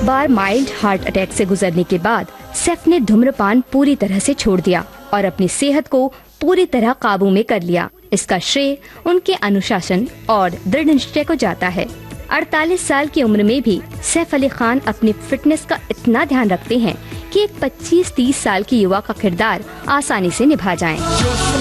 बार mild heart attack से गुजरने के बाद सैफ ने धूम्रपान पूरी तरह से छोड़ दिया और अपनी सेहत को पूरी तरह काबू में कर लिया। इसका श्रेय उनके अनुशासन और दृढ़ निश्चय को जाता है। 48 साल की उम्र में भी सैफ अली खान अपनी फिटनेस का इतना ध्यान रखते हैं कि एक 25-30 साल की युवा का किरदार आसानी से निभा जाए।